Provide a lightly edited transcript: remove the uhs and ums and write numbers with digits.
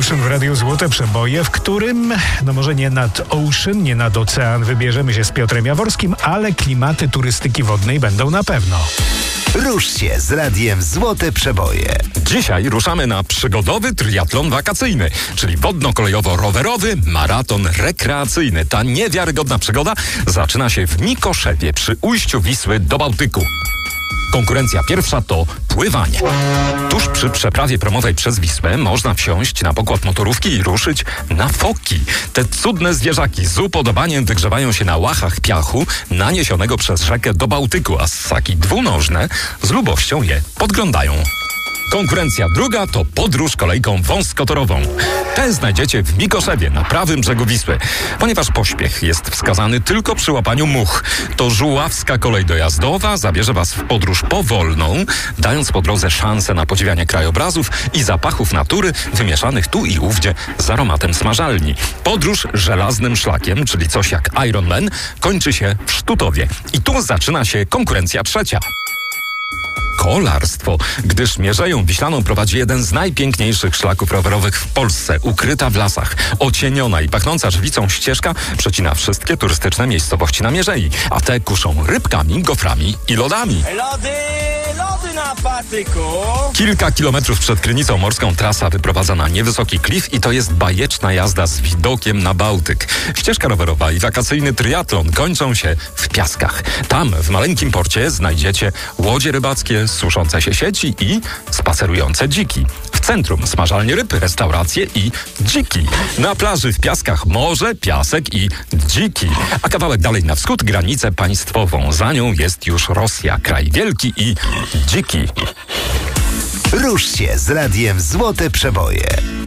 pierwszym w Radiu Złote Przeboje, w którym, no może nie nad ocean, nie nad ocean wybierzemy się z Piotrem Jaworskim, ale klimaty turystyki wodnej będą na pewno. Rusz się z Radiem Złote Przeboje. Dzisiaj ruszamy na przygodowy triatlon wakacyjny, czyli wodno-kolejowo-rowerowy maraton rekreacyjny. Ta niewiarygodna przygoda zaczyna się w Mikoszewie przy ujściu Wisły do Bałtyku. Konkurencja pierwsza to pływanie. Tuż przy przeprawie promowej przez Wisłę można wsiąść na pokład motorówki i ruszyć na foki. Te cudne zwierzaki z upodobaniem wygrzewają się na łachach piachu naniesionego przez rzekę do Bałtyku, a ssaki dwunożne z lubością je podglądają. Konkurencja druga to podróż kolejką wąskotorową. Tę znajdziecie w Mikoszewie, na prawym brzegu Wisły. Ponieważ pośpiech jest wskazany tylko przy łapaniu much, to żuławska kolej dojazdowa zabierze Was w podróż powolną, dając po drodze szansę na podziwianie krajobrazów i zapachów natury wymieszanych tu i ówdzie z aromatem smażalni. Podróż żelaznym szlakiem, czyli coś jak Ironman, kończy się w Sztutowie. I tu zaczyna się konkurencja trzecia. Kolarstwo, gdyż Mierzeją Wiślaną prowadzi jeden z najpiękniejszych szlaków rowerowych w Polsce, ukryta w lasach. Ocieniona i pachnąca żywicą ścieżka przecina wszystkie turystyczne miejscowości na Mierzei, a te kuszą rybkami, goframi i lodami. Lody na patyku! Kilka kilometrów przed Krynicą Morską trasa wyprowadza na niewysoki klif i to jest bajeczna jazda z widokiem na Bałtyk. Ścieżka rowerowa i wakacyjny triatlon kończą się w Piaskach. Tam, w maleńkim porcie, znajdziecie łodzie rybackie, suszące się sieci i spacerujące dziki. W centrum smażalnie ryb, restauracje i dziki. Na plaży w Piaskach morze, piasek i dziki. A kawałek dalej na wschód granicę państwową. Za nią jest już Rosja, kraj wielki i dziki. Rusz się z Radiem Złote Przeboje.